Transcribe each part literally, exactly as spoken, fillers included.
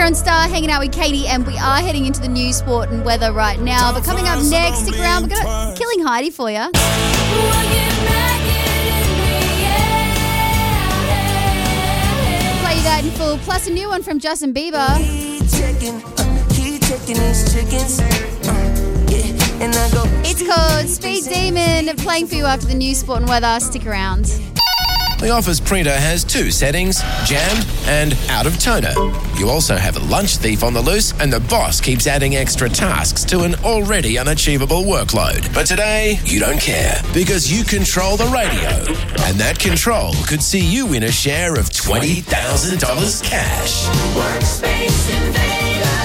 You're on Star, hanging out with Katie, and we are heading into the news, sport and weather right now. But coming up next, stick around, we're going to Killing Heidi for you. Play that in full, plus a new one from Justin Bieber. It's called Speed Demon, playing for you after the news, sport and weather. Stick around. The office printer has two settings, jam and out of toner. You also have a lunch thief on the loose, and the boss keeps adding extra tasks to an already unachievable workload. But today, you don't care, because you control the radio. And that control could see you win a share of twenty thousand dollars cash. Workspace Invaders.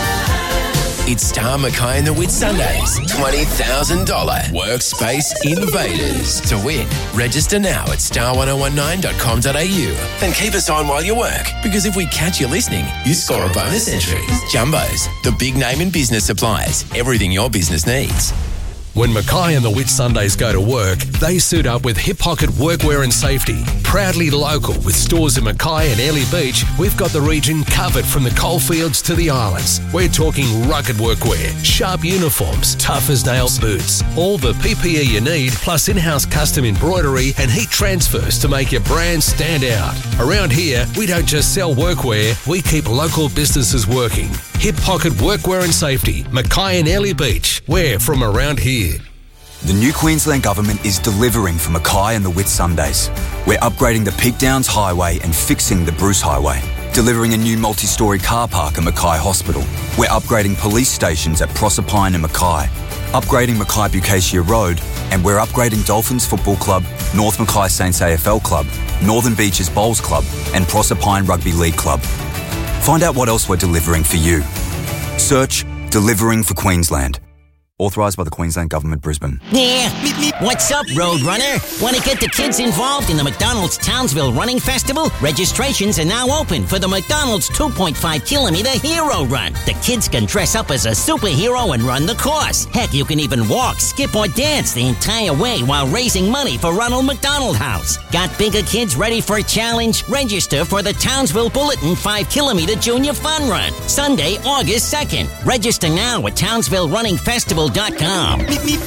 It's Star, Mackay and the Whitsundays. twenty thousand dollars Workspace Invaders. To win, register now at star ten nineteen dot com dot a u. Then keep us on while you work, because if we catch you listening, you score a bonus entry. Jumbos, the big name in business supplies. Everything your business needs. When Mackay and the Whitsundays go to work, they suit up with Hip Pocket Workwear and Safety. Proudly local with stores in Mackay and Airlie Beach, we've got the region covered from the coalfields to the islands. We're talking rugged workwear, sharp uniforms, tough as nails boots, all the P P E you need, plus in-house custom embroidery and heat transfers to make your brand stand out. Around here, we don't just sell workwear, we keep local businesses working. Hip Pocket Workwear and Safety, Mackay and Airlie Beach. We're from around here. The new Queensland Government is delivering for Mackay and the Whitsundays. We're upgrading the Peak Downs Highway and fixing the Bruce Highway. Delivering a new multi-storey car park at Mackay Hospital. We're upgrading police stations at Proserpine and Mackay. Upgrading Mackay Bucacia Road, and we're upgrading Dolphins Football Club, North Mackay Saints A F L Club, Northern Beaches Bowls Club, and Proserpine Rugby League Club. Find out what else we're delivering for you. Search Delivering for Queensland. Authorised by the Queensland Government, Brisbane. Yeah, what's up, Roadrunner? Want to get the kids involved in the McDonald's Townsville Running Festival? Registrations are now open for the McDonald's two point five kilometre Hero Run. The kids can dress up as a superhero and run the course. Heck, you can even walk, skip or dance the entire way while raising money for Ronald McDonald House. Got bigger kids ready for a challenge? Register for the Townsville Bulletin five kilometre Junior Fun Run, Sunday, August second. Register now at townsville running festival dot com.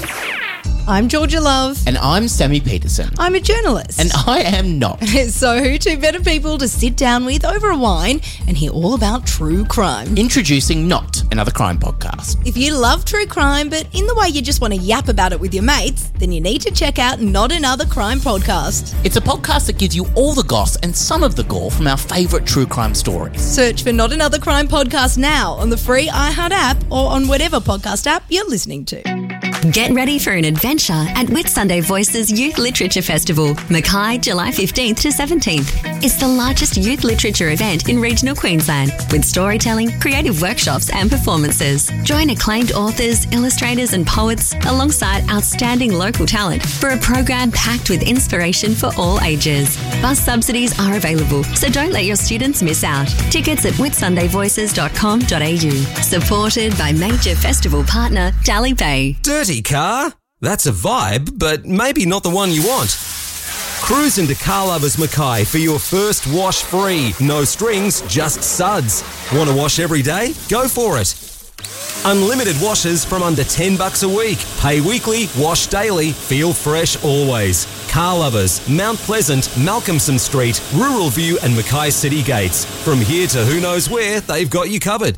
I'm Georgia Love. And I'm Sammy Peterson. I'm a journalist. And I am not. So who two better people to sit down with over a wine and hear all about true crime? Introducing Not, another crime podcast. If you love true crime, but in the way you just want to yap about it with your mates, then you need to check out Not Another Crime Podcast. It's a podcast that gives you all the goss and some of the gore from our favourite true crime stories. Search for Not Another Crime Podcast now on the free iHeart app or on whatever podcast app you're listening to. Get ready for an adventure at Whitsunday Voices Youth Literature Festival, Mackay, July fifteenth to seventeenth. It's the largest youth literature event in regional Queensland, with storytelling, creative workshops and performances. Join acclaimed authors, illustrators and poets alongside outstanding local talent for a program packed with inspiration for all ages. Bus subsidies are available, so don't let your students miss out. Tickets at whitsunday voices dot com dot a u. Supported by major festival partner Dally Bay. Dirty car? That's a vibe, but maybe not the one you want. Cruise into Car Lovers Mackay for your first wash free. No strings, just suds. Want to wash every day? Go for it. Unlimited washes from under ten bucks a week. Pay weekly, wash daily, feel fresh always. Car Lovers, Mount Pleasant, Malcolmson Street, Rural View and Mackay City Gates. From here to who knows where, they've got you covered.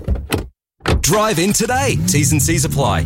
Drive in today. T's and C's apply.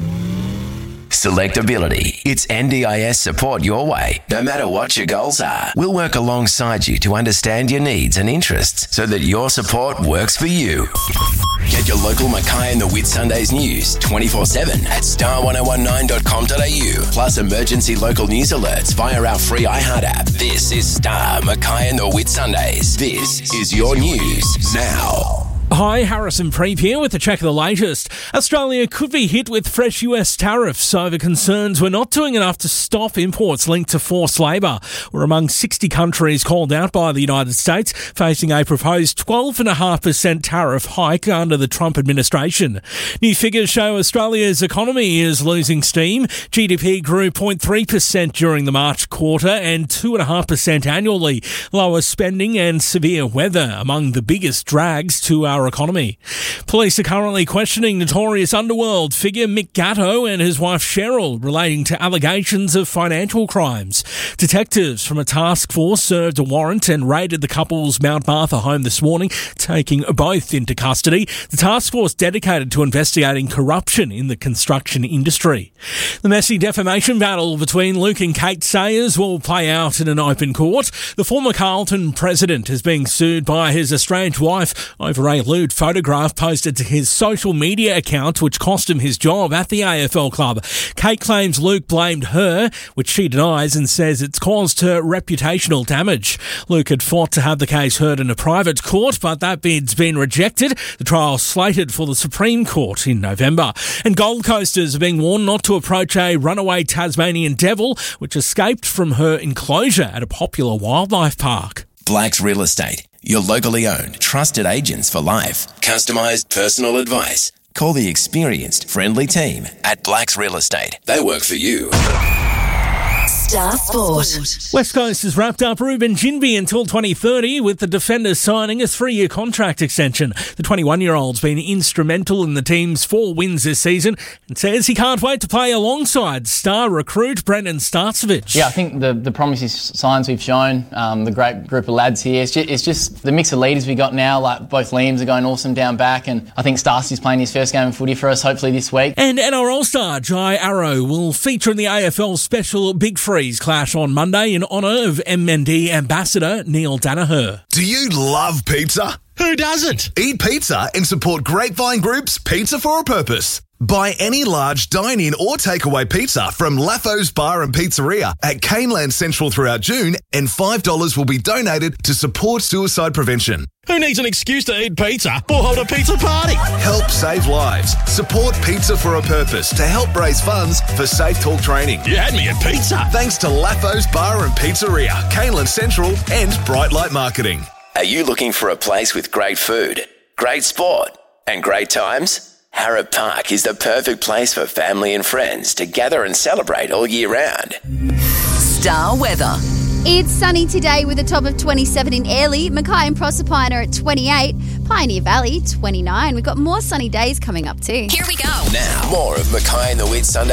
Selectability. It's N D I S support your way, no matter what your goals are. We'll work alongside you to understand your needs and interests so that your support works for you. Get your local Mackay and the Whitsundays news twenty-four seven at star ten nineteen dot com dot a u, plus emergency local news alerts via our free iHeart app. This is Star, Mackay and the Whitsundays. This is your news now. Hi, Harrison Preep here with a check of the latest. Australia could be hit with fresh U S tariffs over concerns we're not doing enough to stop imports linked to forced labour. We're among sixty countries called out by the United States, facing a proposed twelve point five percent tariff hike under the Trump administration. New figures show Australia's economy is losing steam. G D P grew zero point three percent during the March quarter and two point five percent annually. Lower spending and severe weather among the biggest drags to our our economy. Police are currently questioning notorious underworld figure Mick Gatto and his wife Cheryl relating to allegations of financial crimes. Detectives from a task force served a warrant and raided the couple's Mount Martha home this morning, taking both into custody. The task force dedicated to investigating corruption in the construction industry. The messy defamation battle between Luke and Kate Sayers will play out in an open court. The former Carlton president is being sued by his estranged wife over a lewd photograph posted to his social media account, which cost him his job at the A F L club. Kate claims Luke blamed her, which she denies, and says it's caused her reputational damage. Luke had fought to have the case heard in a private court, but that bid's been rejected. The trial slated for the Supreme Court in November. And Gold Coasters are being warned not to approach a runaway Tasmanian devil, which escaped from her enclosure at a popular wildlife park. Blacks Real Estate, your locally owned, trusted agents for life. Customised personal advice. Call the experienced, friendly team at Blacks Real Estate. They work for you. Star Sport. West Coast has wrapped up Ruben Jinby until twenty thirty, with the defender signing a three-year contract extension. The twenty-one-year-old's been instrumental in the team's four wins this season and says he can't wait to play alongside star recruit Brendan Starcevich. Yeah, I think the, the promising signs we've shown, um, the great group of lads here, it's just, it's just the mix of leaders we got now. Like both Liams are going awesome down back, and I think Starcy's playing his first game of footy for us hopefully this week. And N R L star Jai Arrow will feature in the A F L special Big Freeze clash on Monday in honour of M N D ambassador Neil Danaher. Do you love pizza? Who doesn't? Eat pizza and support Grapevine Group's Pizza for a Purpose. Buy any large dine-in or takeaway pizza from Laffo's Bar and Pizzeria at Caneland Central throughout June, and five dollars will be donated to support suicide prevention. Who needs an excuse to eat pizza or hold a pizza party? Help save lives. Support Pizza for a Purpose to help raise funds for Safe Talk training. You had me at pizza. Thanks to Laffo's Bar and Pizzeria, Caneland Central and Bright Light Marketing. Are you looking for a place with great food, great sport and great times? Harrop Park is the perfect place for family and friends to gather and celebrate all year round. Star Weather. It's sunny today with a top of twenty-seven in Airlie. Mackay and Proserpine are at twenty-eight. Pioneer Valley, twenty-nine. We've got more sunny days coming up too. Here we go. Now, more of Mackay and the Whit Sunday